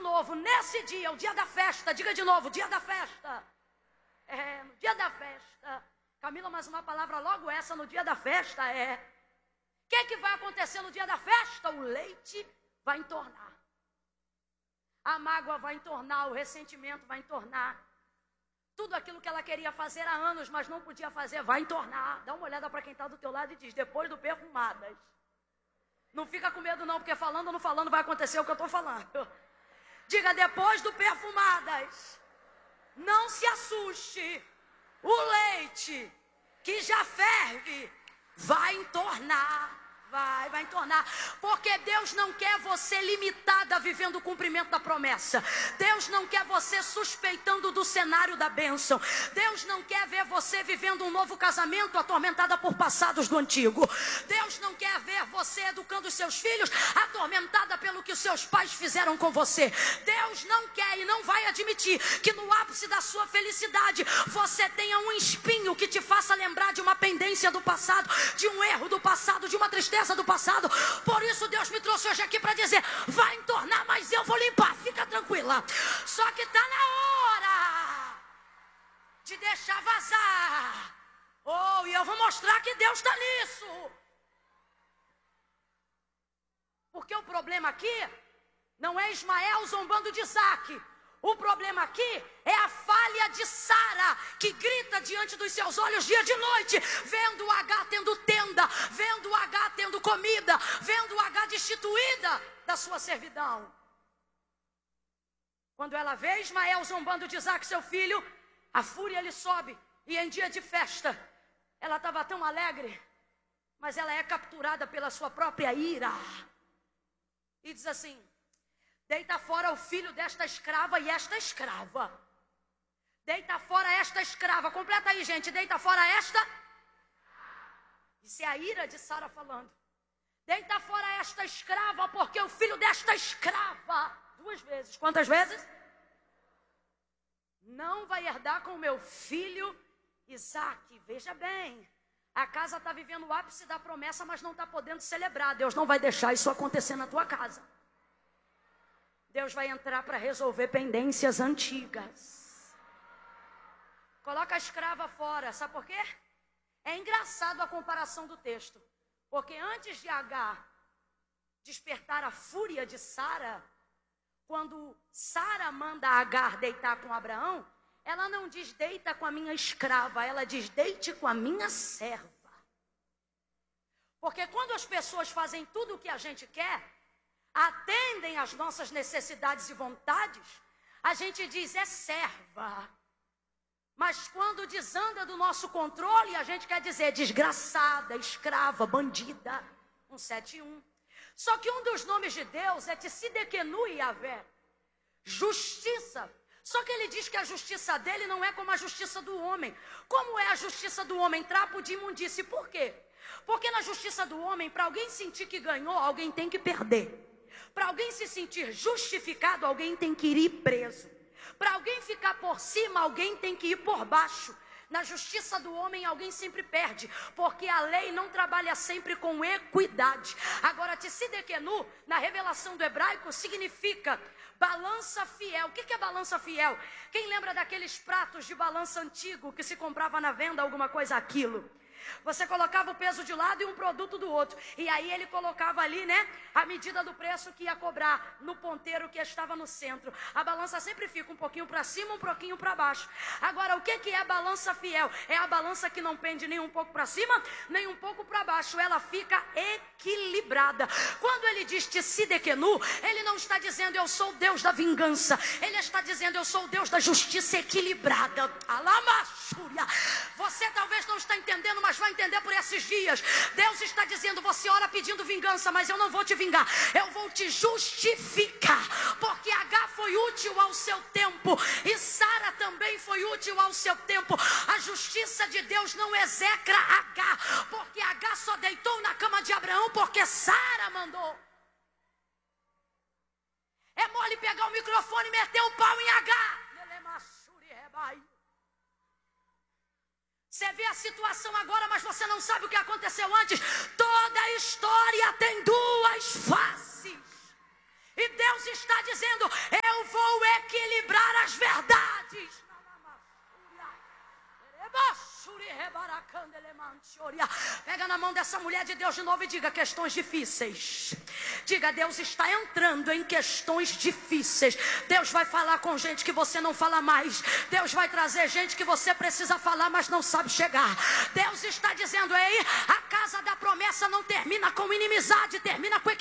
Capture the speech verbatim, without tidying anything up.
novo, nesse dia, o dia da festa. Diga de novo, dia da festa. É, no dia da festa. Camila, mas uma palavra logo essa, no dia da festa é... O que é que vai acontecer no dia da festa? O leite vai entornar. A mágoa vai entornar, o ressentimento vai entornar. Tudo aquilo que ela queria fazer há anos, mas não podia fazer, vai entornar. Dá uma olhada para quem está do teu lado e diz, depois do perfumadas. Não fica com medo não, porque falando ou não falando vai acontecer o que eu estou falando. Diga, depois do perfumadas, não se assuste. O leite que já ferve vai entornar. Vai, vai entornar, porque Deus não quer você limitada vivendo o cumprimento da promessa. Deus não quer você suspeitando do cenário da bênção. Deus não quer ver você vivendo um novo casamento atormentada por passados do antigo. Deus não quer ver você educando os seus filhos atormentada pelo que os seus pais fizeram com você. Deus não quer e não vai admitir que no ápice da sua felicidade você tenha um espinho que te faça lembrar de uma pendência do passado, de um erro do passado, de uma tristeza do passado. Por isso Deus me trouxe hoje aqui para dizer, vai entornar, mas eu vou limpar, fica tranquila. Só que está na hora de deixar vazar. Oh, e eu vou mostrar que Deus está nisso. Porque o problema aqui não é Ismael zombando de Isaac. O problema aqui é a falha de Sara, que grita diante dos seus olhos dia e noite, vendo o H tendo tenda, vendo o H tendo comida, vendo o H destituída da sua servidão. Quando ela vê Ismael zombando de Isaac, seu filho, a fúria lhe sobe. E em dia de festa, ela estava tão alegre, mas ela é capturada pela sua própria ira. E diz assim, deita fora o filho desta escrava e esta escrava. Deita fora esta escrava. Completa aí, gente. Deita fora esta. Isso é a ira de Sara falando. Deita fora esta escrava, porque o filho desta escrava, duas vezes. Quantas vezes? Não vai herdar com o meu filho Isaque. Veja bem. A casa está vivendo o ápice da promessa, mas não está podendo celebrar. Deus não vai deixar isso acontecer na tua casa. Deus vai entrar para resolver pendências antigas. Coloca a escrava fora. Sabe por quê? É engraçado a comparação do texto. Porque antes de Agar despertar a fúria de Sara, quando Sara manda Agar deitar com Abraão, ela não diz deita com a minha escrava, ela diz deite com a minha serva. Porque quando as pessoas fazem tudo o que a gente quer, atendem às nossas necessidades e vontades, a gente diz é serva. Mas quando desanda do nosso controle, a gente quer dizer desgraçada, escrava, bandida. um sete um. Só que um dos nomes de Deus é Tsidekenu Yahvé, justiça. Só que ele diz que a justiça dele não é como a justiça do homem. Como é a justiça do homem? Trapo de imundície. Por quê? Porque na justiça do homem, para alguém sentir que ganhou, alguém tem que perder. Para alguém se sentir justificado, alguém tem que ir preso. Para alguém ficar por cima, alguém tem que ir por baixo. Na justiça do homem, alguém sempre perde, porque a lei não trabalha sempre com equidade. Agora, Tsidekenu, na revelação do hebraico, significa balança fiel. O que é balança fiel? Quem lembra daqueles pratos de balança antigo que se comprava na venda, alguma coisa aquilo? Você colocava o peso de um lado e um produto do outro. E aí ele colocava ali, né, a medida do preço que ia cobrar no ponteiro que estava no centro. A balança sempre fica um pouquinho para cima, um pouquinho para baixo. Agora, o que que é a balança fiel? É a balança que não pende nem um pouco para cima, nem um pouco para baixo. Ela fica equilibrada. Quando ele diz Tsidekenu, ele não está dizendo eu sou o Deus da vingança. Ele está dizendo eu sou o Deus da justiça equilibrada. Alamachúria. Você talvez não está entendendo, mas vai entender por esses dias. Deus está dizendo, você ora pedindo vingança, mas eu não vou te vingar, eu vou te justificar, porque Agar foi útil ao seu tempo, e Sara também foi útil ao seu tempo. A justiça de Deus não execra Agar, porque Agar só deitou na cama de Abraão porque Sara mandou. É mole pegar o microfone e meter o pau em Agar. Você vê a situação agora, mas você não sabe o que aconteceu antes. Toda a história tem duas faces. E Deus está dizendo, eu Pega na mão dessa mulher de Deus de novo e diga: questões difíceis. Diga: Deus está entrando em questões difíceis. Deus vai falar com gente que você não fala mais. Deus vai trazer gente que você precisa falar, mas não sabe chegar. Deus está dizendo: ei, a casa da promessa não termina com inimizade, termina com equilíbrio.